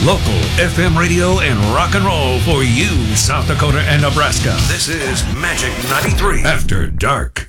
Local FM radio and rock and roll for you, South Dakota and Nebraska. This is Magic 93 After Dark.